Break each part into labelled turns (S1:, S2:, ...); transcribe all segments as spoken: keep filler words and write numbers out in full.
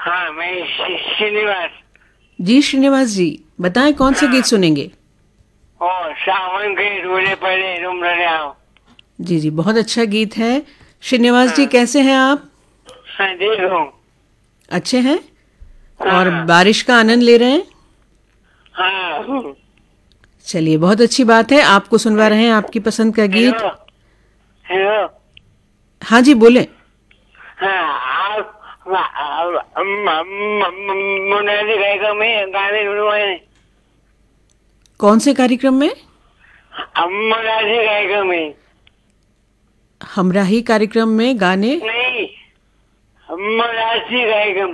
S1: हाँ, मैं श्री- श्रीनिवास।
S2: जी श्रीनिवास जी, बताएं कौन से गीत सुनेंगे?
S1: और सावन के रोले पड़े तुम रहे आओ।
S2: जी जी, बहुत अच्छा गीत है। श्रीनिवास जी
S1: हाँ,
S2: कैसे हैं आप?
S1: हाँ, देखो।
S2: अच्छे हैं? और
S1: हाँ,
S2: बारिश का आनंद ले रहे हैं?
S1: हाँ।
S2: चलिए, बहुत अच्छी बात है। आपको सुनवा रहे हैं आपकी पसंद का गीत।
S1: Hello, hello.
S2: हाँ जी, बोलें।
S1: हाँ, आप मोनाली गायका में गाने सुनवाए।
S2: कौन से कार्यक्रम में?
S1: मोनाली गायका में
S2: हमरा ही कार्यक्रम में गाने?
S1: नहीं, मराठी गायकम।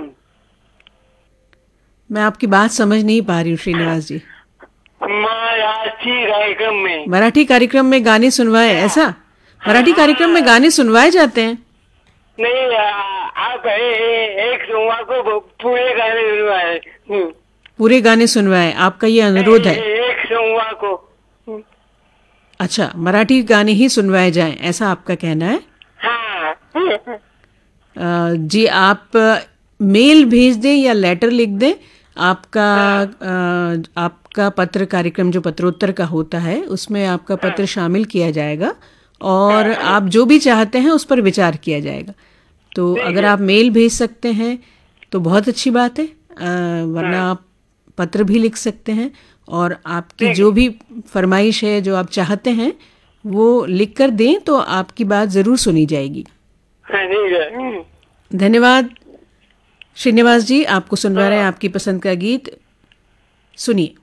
S2: मैं आपकी बात समझ नहीं पा रही हूँ श्रीनिवास जी।
S1: मराठी गायकम में
S2: मराठी कार्यक्रम में गाने सुनवाए,
S1: हाँ,
S2: ऐसा?
S1: हाँ,
S2: मराठी कार्यक्रम में
S1: हाँ।
S2: गाने सुनवाए जाते हैं?
S1: नहीं, आ- आप ए- एक सोमवार को पूरे गाने सुनवाए। हम्म।
S2: पूरे गाने सुनवाए, आपका ये अनुरोध है?
S1: ए- एक सोमवार को।
S2: अच्छा, मराठी गाने ही सुनवाए जाएं, ऐसा आपका कहना है?
S1: हाँ।
S2: अ, जी, आप अ, मेल भेज दें या लेटर लिख दें। आपका
S1: हाँ,
S2: अ, आपका पत्र कार्यक्रम जो पत्रोत्तर का होता है उसमें आपका पत्र शामिल किया जाएगा और
S1: हाँ।
S2: आप जो भी चाहते हैं उस पर विचार किया जाएगा। तो
S1: ठीक
S2: अगर
S1: है।
S2: आप मेल भेज सकते हैं तो बहुत अच्छी बात है, अ, वरना
S1: हाँ,
S2: आप पत्र भी लिख सकते हैं और आपकी
S1: ठीक
S2: जो
S1: है।
S2: भी फरमाइश है, जो आप चाहते हैं, वो लिख कर दें तो आपकी बात ज़रूर सुनी जाएगी।
S1: हाँ, ठीक है। हम्म।
S2: धन्यवाद श्रीनिवास जी। आपको सुनवा रहे हैं
S1: हाँ।
S2: आपकी पसंद का गीत, सुनिए।